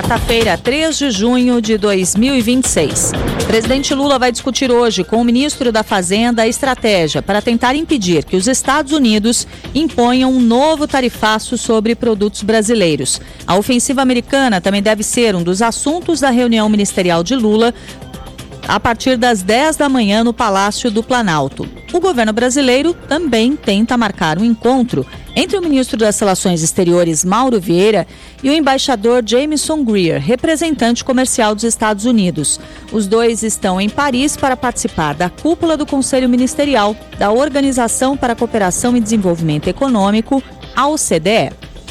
quarta-feira, 3 de junho de 2026. O presidente Lula vai discutir hoje com o ministro da Fazenda a estratégia para tentar impedir que os Estados Unidos imponham um novo tarifaço sobre produtos brasileiros. A ofensiva americana também deve ser um dos assuntos da reunião ministerial de Lula a partir das 10 da manhã no Palácio do Planalto. O governo brasileiro também tenta marcar um encontro entre o ministro das Relações Exteriores, Mauro Vieira, e o embaixador Jameson Greer, representante comercial dos Estados Unidos. Os dois estão em Paris para participar da cúpula do Conselho Ministerial da Organização para a Cooperação e Desenvolvimento Econômico, a OCDE.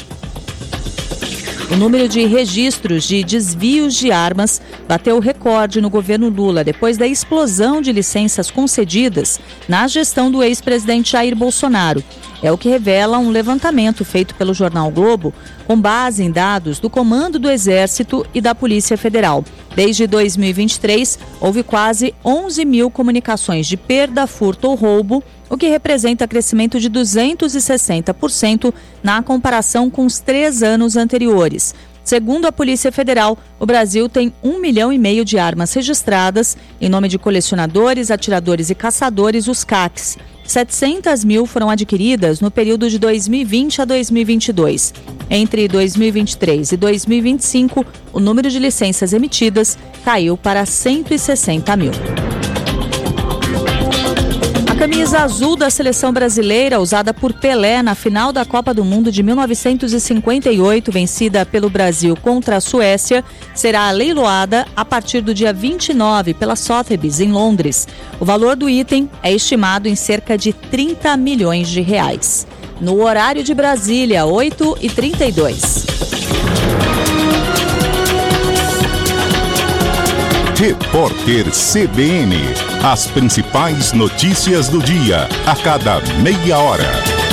O número de registros de desvios de armas bateu recorde no governo Lula depois da explosão de licenças concedidas na gestão do ex-presidente Jair Bolsonaro. É o que revela um levantamento feito pelo jornal Globo com base em dados do Comando do Exército e da Polícia Federal. Desde 2023, houve quase 11 mil comunicações de perda, furto ou roubo, o que representa crescimento de 260% na comparação com os 3 anos anteriores. Segundo a Polícia Federal, o Brasil tem 1,5 milhão de armas registradas em nome de colecionadores, atiradores e caçadores, os CACs. 700 mil foram adquiridas no período de 2020 a 2022. Entre 2023 e 2025, o número de licenças emitidas caiu para 160 mil. A camisa azul da seleção brasileira, usada por Pelé na final da Copa do Mundo de 1958, vencida pelo Brasil contra a Suécia, será leiloada a partir do dia 29 pela Sotheby's, em Londres. O valor do item é estimado em cerca de 30 milhões de reais. No horário de Brasília, 8h32. Repórter CBN. As principais notícias do dia, a cada meia hora.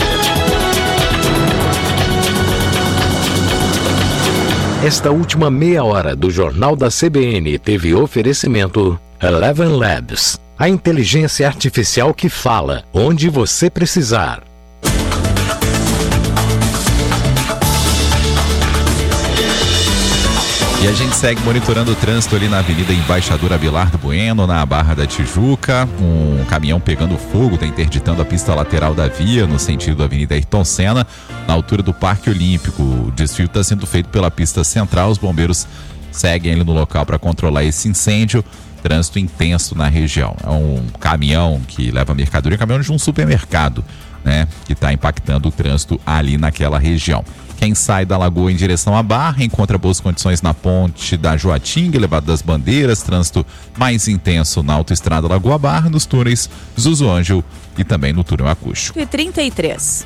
Esta última meia hora do Jornal da CBN teve oferecimento Eleven Labs. A inteligência artificial que fala onde você precisar. E a gente segue monitorando o trânsito ali na Avenida Embaixador Abelardo Bueno, na Barra da Tijuca. Um caminhão pegando fogo, está interditando a pista lateral da via, no sentido da Avenida Ayrton Senna, na altura do Parque Olímpico. O desfile está sendo feito pela pista central. Os bombeiros seguem ali no local para controlar esse incêndio. Trânsito intenso na região. É um caminhão que leva mercadoria, caminhão de um supermercado, né, que está impactando o trânsito ali naquela região. Quem sai da Lagoa em direção à Barra encontra boas condições na ponte da Joatinga, Elevado das Bandeiras, trânsito mais intenso na autoestrada Lagoa Barra, nos túneis Zuzu Ângel e também no túnel acústico. 33.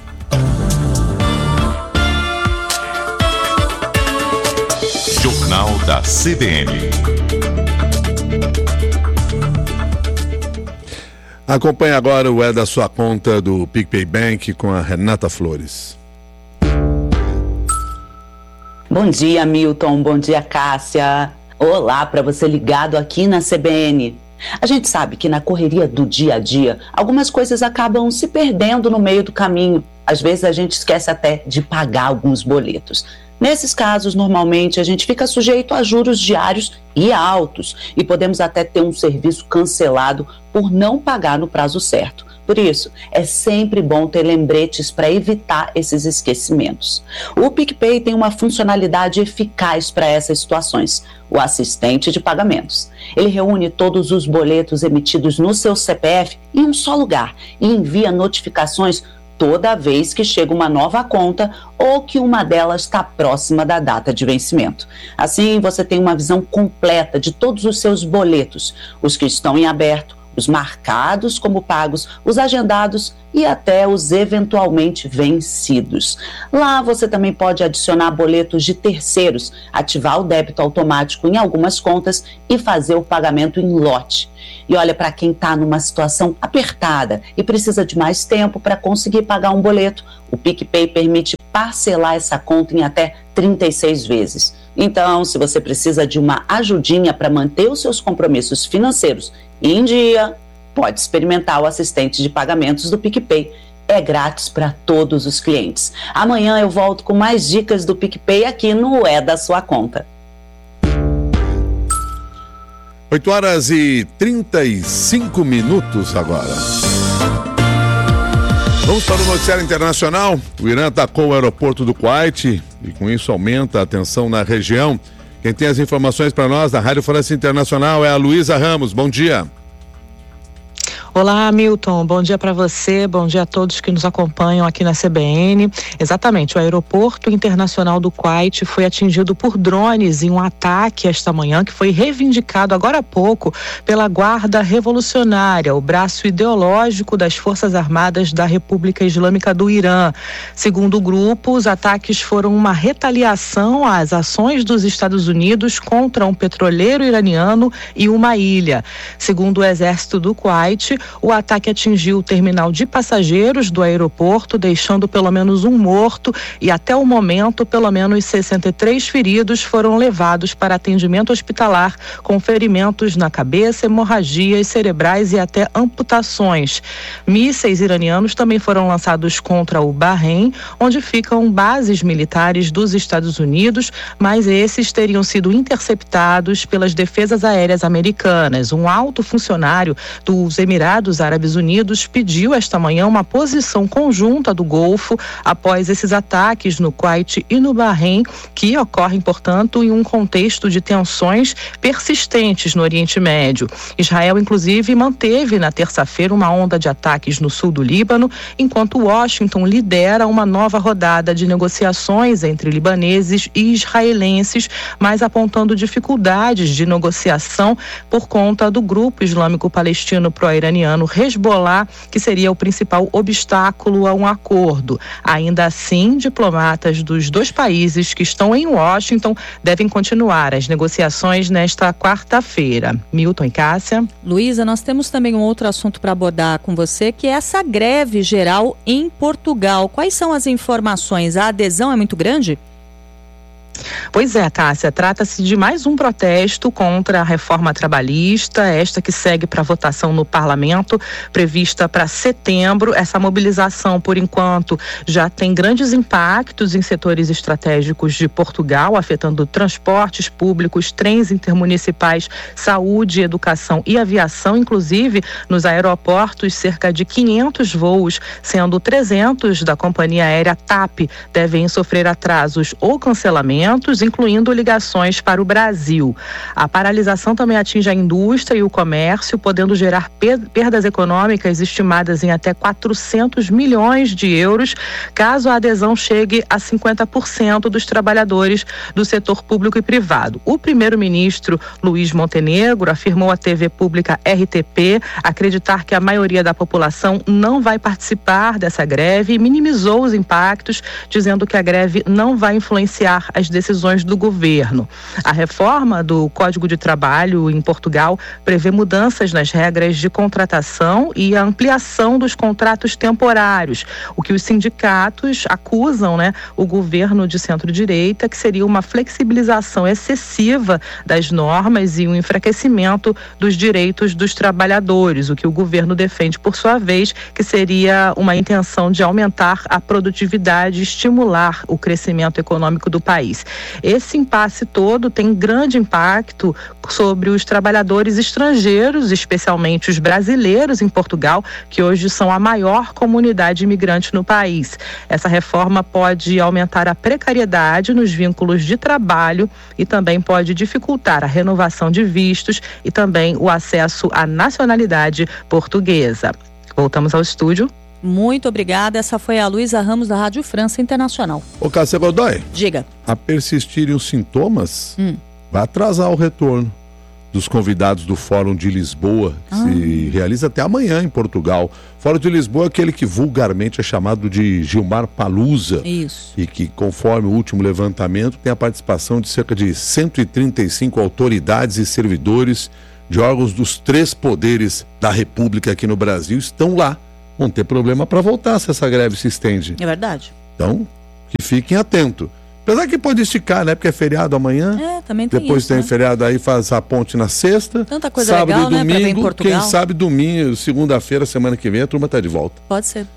Jornal da CBN. Acompanhe agora o É da Sua Conta do PicPay Bank com a Renata Flores. Bom dia, Milton. Bom dia, Cássia. Olá para você ligado aqui na CBN. A gente sabe que na correria do dia a dia, algumas coisas acabam se perdendo no meio do caminho. Às vezes a gente esquece até de pagar alguns boletos. Nesses casos, normalmente, a gente fica sujeito a juros diários e altos e podemos até ter um serviço cancelado por não pagar no prazo certo. Por isso, é sempre bom ter lembretes para evitar esses esquecimentos. O PicPay tem uma funcionalidade eficaz para essas situações, o assistente de pagamentos. Ele reúne todos os boletos emitidos no seu CPF em um só lugar e envia notificações toda vez que chega uma nova conta ou que uma delas está próxima da data de vencimento. Assim, você tem uma visão completa de todos os seus boletos, os que estão em aberto, os marcados como pagos, os agendados e até os eventualmente vencidos. Lá você também pode adicionar boletos de terceiros, ativar o débito automático em algumas contas e fazer o pagamento em lote. E olha, para quem está numa situação apertada e precisa de mais tempo para conseguir pagar um boleto, o PicPay permite parcelar essa conta em até 36 vezes. Então, se você precisa de uma ajudinha para manter os seus compromissos financeiros em dia, pode experimentar o assistente de pagamentos do PicPay. É grátis para todos os clientes. Amanhã eu volto com mais dicas do PicPay aqui no É da Sua Conta. 8h35 agora. Vamos para o noticiário internacional. O Irã atacou o aeroporto do Kuwait e com isso aumenta a tensão na região. Quem tem as informações para nós da Rádio França Internacional é a Luísa Ramos. Bom dia. Olá, Milton. Bom dia para você, bom dia a todos que nos acompanham aqui na CBN. Exatamente, o aeroporto internacional do Kuwait foi atingido por drones em um ataque esta manhã que foi reivindicado agora há pouco pela Guarda Revolucionária, o braço ideológico das Forças Armadas da República Islâmica do Irã. Segundo o grupo, os ataques foram uma retaliação às ações dos Estados Unidos contra um petroleiro iraniano e uma ilha. Segundo o exército do Kuwait, o ataque atingiu o terminal de passageiros do aeroporto, deixando pelo menos um morto e até o momento pelo menos 63 feridos foram levados para atendimento hospitalar com ferimentos na cabeça, hemorragias cerebrais e até amputações. Mísseis iranianos também foram lançados contra o Bahrein, onde ficam bases militares dos Estados Unidos, mas esses teriam sido interceptados pelas defesas aéreas americanas. Um alto funcionário dos Emirados Árabes Unidos pediu esta manhã uma posição conjunta do Golfo após esses ataques no Kuwait e no Bahrein, que ocorrem, portanto, em um contexto de tensões persistentes no Oriente Médio. Israel, inclusive, manteve na terça-feira uma onda de ataques no sul do Líbano, enquanto Washington lidera uma nova rodada de negociações entre libaneses e israelenses, mas apontando dificuldades de negociação por conta do grupo islâmico palestino pró-iraniano Hezbollah, que seria o principal obstáculo a um acordo. Ainda assim, diplomatas dos dois países que estão em Washington devem continuar as negociações nesta quarta-feira. Milton e Cássia. Luísa, nós temos também um outro assunto para abordar com você, que é essa greve geral em Portugal. Quais são as informações? A adesão é muito grande? Pois é, Cássia, trata-se de mais um protesto contra a reforma trabalhista, esta que segue para votação no parlamento, prevista para setembro. Essa mobilização, por enquanto, já tem grandes impactos em setores estratégicos de Portugal, afetando transportes públicos, trens intermunicipais, saúde, educação e aviação. Inclusive, nos aeroportos, cerca de 500 voos, sendo 300 da companhia aérea TAP, devem sofrer atrasos ou cancelamentos, incluindo ligações para o Brasil. A paralisação também atinge a indústria e o comércio, podendo gerar perdas econômicas estimadas em até 400 milhões de euros, caso a adesão chegue a 50% dos trabalhadores do setor público e privado. O primeiro-ministro Luís Montenegro afirmou à TV pública RTP acreditar que a maioria da população não vai participar dessa greve e minimizou os impactos, dizendo que a greve não vai influenciar as decisões do governo. A reforma do Código de Trabalho em Portugal prevê mudanças nas regras de contratação e a ampliação dos contratos temporários, o que os sindicatos acusam, o governo de centro-direita, que seria uma flexibilização excessiva das normas e um enfraquecimento dos direitos dos trabalhadores, o que o governo defende, por sua vez, que seria uma intenção de aumentar a produtividade e estimular o crescimento econômico do país. Esse impasse todo tem grande impacto sobre os trabalhadores estrangeiros, especialmente os brasileiros em Portugal, que hoje são a maior comunidade imigrante no país. Essa reforma pode aumentar a precariedade nos vínculos de trabalho e também pode dificultar a renovação de vistos e também o acesso à nacionalidade portuguesa. Voltamos ao estúdio. Muito obrigada. Essa foi a Luísa Ramos, da Rádio França Internacional. Ô, Cássia Godoy. Diga. A persistirem os sintomas, vai atrasar o retorno dos convidados do Fórum de Lisboa, que se realiza até amanhã em Portugal. Fórum de Lisboa é aquele que vulgarmente é chamado de Gilmar Palusa. Isso. E que, conforme o último levantamento, tem a participação de cerca de 135 autoridades e servidores de órgãos dos 3 poderes da República aqui no Brasil estão lá. Vão ter problema para voltar se essa greve se estende. É verdade. Então, que fiquem atentos. Apesar que pode esticar, Porque é feriado amanhã. Também tem depois isso, tem feriado aí, faz a ponte na sexta. Tanta coisa sábado legal, e domingo, pra ver em Portugal. Quem sabe domingo, segunda-feira, semana que vem, a turma tá de volta. Pode ser.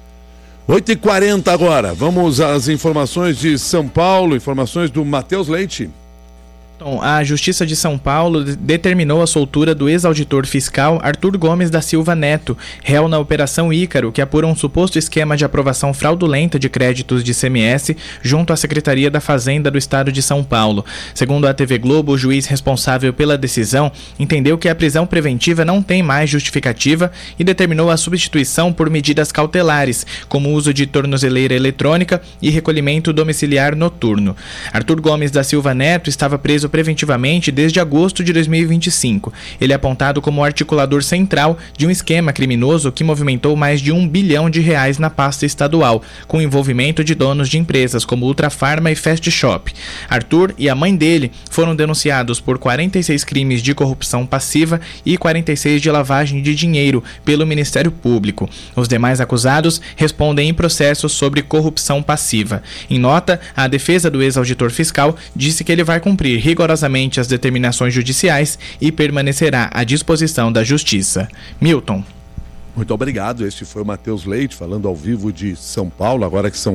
8h40 agora. Vamos às informações de São Paulo, informações do Matheus Leite. A Justiça de São Paulo determinou a soltura do ex-auditor fiscal Arthur Gomes da Silva Neto, réu na Operação Ícaro, que apura um suposto esquema de aprovação fraudulenta de créditos de ICMS junto à Secretaria da Fazenda do Estado de São Paulo. Segundo a TV Globo, o juiz responsável pela decisão entendeu que a prisão preventiva não tem mais justificativa e determinou a substituição por medidas cautelares, como o uso de tornozeleira eletrônica e recolhimento domiciliar noturno. Arthur Gomes da Silva Neto estava preso preventivamente desde agosto de 2025. Ele é apontado como articulador central de um esquema criminoso que movimentou mais de R$1 bilhão na pasta estadual, com envolvimento de donos de empresas como Ultrafarma e Fast Shop. Arthur e a mãe dele foram denunciados por 46 crimes de corrupção passiva e 46 de lavagem de dinheiro pelo Ministério Público. Os demais acusados respondem em processos sobre corrupção passiva. Em nota, a defesa do ex-auditor fiscal disse que ele vai cumprir rigorosamente as determinações judiciais e permanecerá à disposição da Justiça. Milton. Muito obrigado. Este foi o Matheus Leite falando ao vivo de São Paulo, agora que são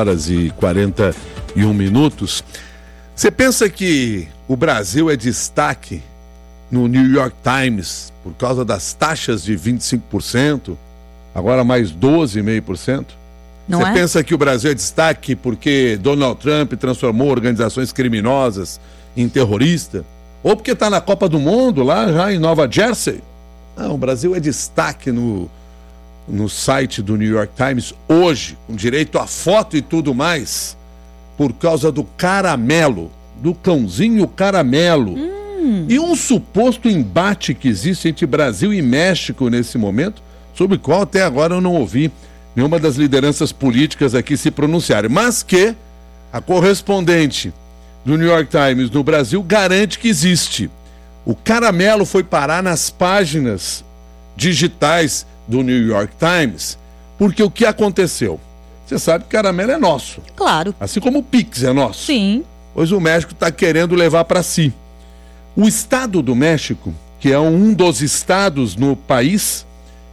8h41. Você pensa que o Brasil é destaque no New York Times por causa das taxas de 25%, agora mais 12,5%? Você pensa que o Brasil é destaque porque Donald Trump transformou organizações criminosas em terrorista? Ou porque está na Copa do Mundo, lá já em Nova Jersey? Não, o Brasil é destaque no site do New York Times hoje, com direito a foto e tudo mais, por causa do caramelo, do cãozinho caramelo. E um suposto embate que existe entre Brasil e México nesse momento, sobre o qual até agora eu não ouvi nenhuma das lideranças políticas aqui se pronunciarem, mas que a correspondente do New York Times no Brasil garante que existe. O caramelo foi parar nas páginas digitais do New York Times, porque o que aconteceu? Você sabe que caramelo é nosso. Claro. Assim como o Pix é nosso. Sim. Pois o México está querendo levar para si. O Estado do México, que é um dos estados no país,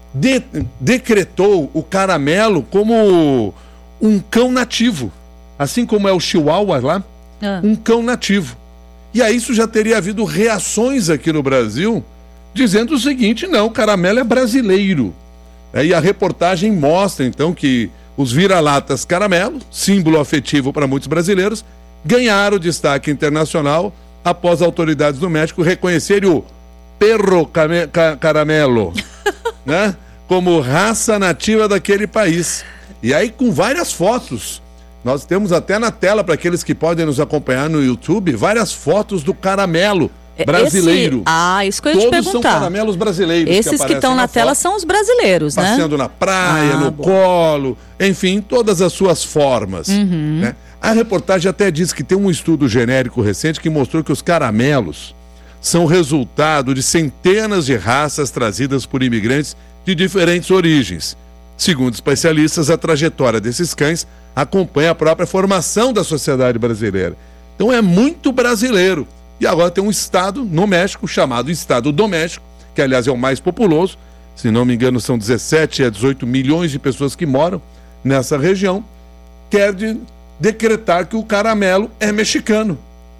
decretou o caramelo como um cão nativo. Assim como é o Chihuahua lá, um cão nativo. E a isso já teria havido reações aqui no Brasil, dizendo o seguinte: não, o caramelo é brasileiro. E a reportagem mostra, então, que os vira-latas caramelo, símbolo afetivo para muitos brasileiros, ganharam destaque internacional após autoridades do México reconhecerem o perro caramelo, né, como raça nativa daquele país. E aí com várias fotos. Nós temos até na tela, para aqueles que podem nos acompanhar no YouTube, várias fotos do caramelo brasileiro. Isso que eu ia te perguntar. Todos são caramelos brasileiros. Esses que estão na tela são os brasileiros, né? Passeando na praia, no colo, enfim, todas as suas formas. Né? A reportagem até diz que tem um estudo genérico recente que mostrou que os caramelos são resultado de centenas de raças trazidas por imigrantes de diferentes origens. Segundo especialistas, a trajetória desses cães acompanha a própria formação da sociedade brasileira. Então é muito brasileiro. E agora tem um estado no México, chamado Estado do México, que aliás é o mais populoso, se não me engano são 17 a 18 milhões de pessoas que moram nessa região, quer decretar que o caramelo é mexicano.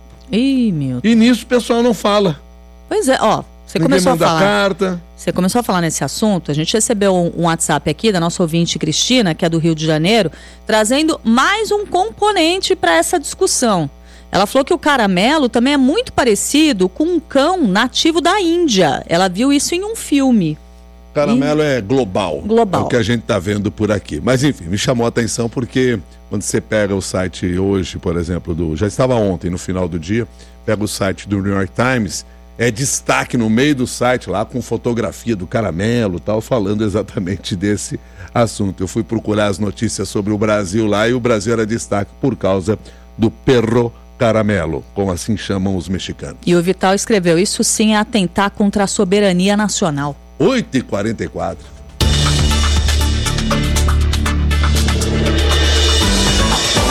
E nisso o pessoal não fala. Pois é, você começou a falar. Você começou a falar nesse assunto. A gente recebeu um WhatsApp aqui da nossa ouvinte Cristina, que é do Rio de Janeiro, trazendo mais um componente para essa discussão. Ela falou que o caramelo também é muito parecido com um cão nativo da Índia. Ela viu isso em um filme. Caramelo é global. É o que a gente está vendo por aqui. Mas enfim, me chamou a atenção porque quando você pega o site hoje, por exemplo, já estava ontem, no final do dia, pega o site do New York Times, é destaque no meio do site lá com fotografia do caramelo e tal, falando exatamente desse assunto. Eu fui procurar as notícias sobre o Brasil lá e o Brasil era destaque por causa do perro caramelo, como assim chamam os mexicanos. E o Vital escreveu: isso sim é atentar contra a soberania nacional. 8h44.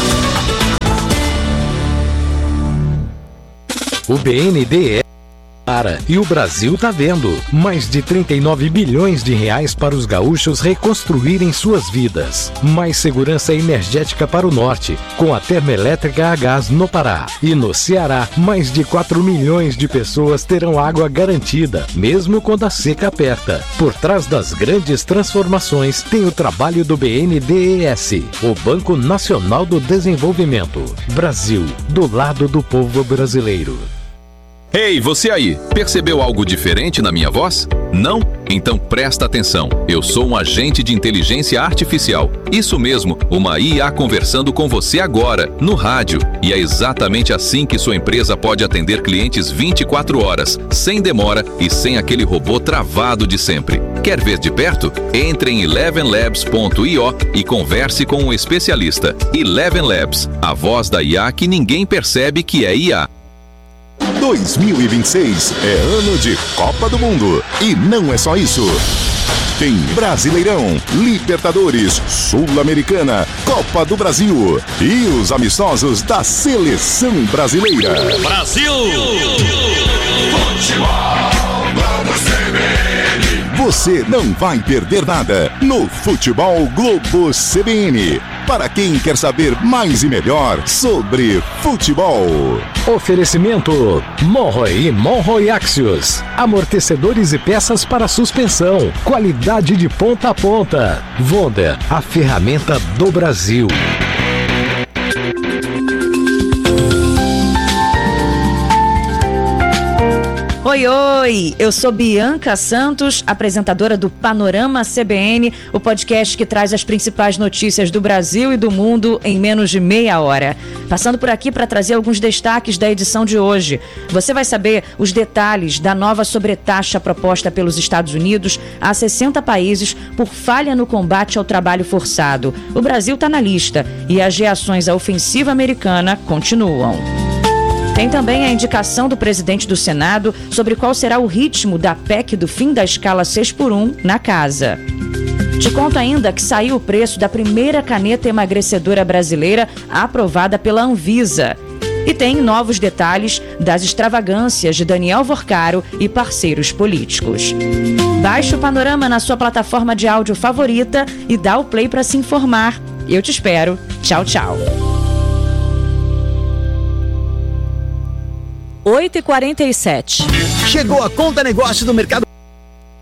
O BNDES cara e o Brasil tá vendo. Mais de 39 bilhões de reais para os gaúchos reconstruírem suas vidas. Mais segurança energética para o norte, com a termoelétrica a gás no Pará. E no Ceará, mais de 4 milhões de pessoas terão água garantida, mesmo quando a seca aperta. Por trás das grandes transformações tem o trabalho do BNDES, o Banco Nacional do Desenvolvimento. Brasil, do lado do povo brasileiro. Ei, você aí, percebeu algo diferente na minha voz? Não? Então presta atenção. Eu sou um agente de inteligência artificial. Isso mesmo, uma IA conversando com você agora, no rádio. E é exatamente assim que sua empresa pode atender clientes 24 horas, sem demora e sem aquele robô travado de sempre. Quer ver de perto? Entre em elevenlabs.io e converse com um especialista. Eleven Labs, a voz da IA que ninguém percebe que é IA. 2026 é ano de Copa do Mundo. E não é só isso. Tem Brasileirão, Libertadores, Sul-Americana, Copa do Brasil e os amistosos da Seleção Brasileira. Brasil! Futebol, vamos CBN! Você não vai perder nada no Futebol Globo CBN. Para quem quer saber mais e melhor sobre futebol. Oferecimento Monroe e Monroe Axios. Amortecedores e peças para suspensão. Qualidade de ponta a ponta. Wonder, a ferramenta do Brasil. Oi, oi! Eu sou Bianca Santos, apresentadora do Panorama CBN, o podcast que traz as principais notícias do Brasil e do mundo em menos de meia hora. Passando por aqui para trazer alguns destaques da edição de hoje. Você vai saber os detalhes da nova sobretaxa proposta pelos Estados Unidos a 60 países por falha no combate ao trabalho forçado. O Brasil está na lista e as reações à ofensiva americana continuam. Tem também a indicação do presidente do Senado sobre qual será o ritmo da PEC do fim da escala 6x1 na casa. Te conto ainda que saiu o preço da primeira caneta emagrecedora brasileira aprovada pela Anvisa. E tem novos detalhes das extravagâncias de Daniel Vorcaro e parceiros políticos. Baixe o Panorama na sua plataforma de áudio favorita e dá o play para se informar. Eu te espero. Tchau, tchau. 8h47. Chegou a Conta Negócio do Mercado